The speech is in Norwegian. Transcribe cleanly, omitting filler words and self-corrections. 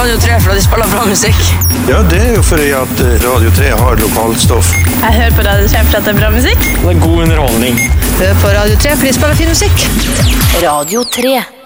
Radio 3 for at de spiller bra musikk. Ja, det er jo fordi at Radio 3 har lokalstoff. Jeg hører på Radio 3 for at det er bra musikk. Det er god underholdning. Hør på Radio 3 for de spiller fin musikk. Radio 3.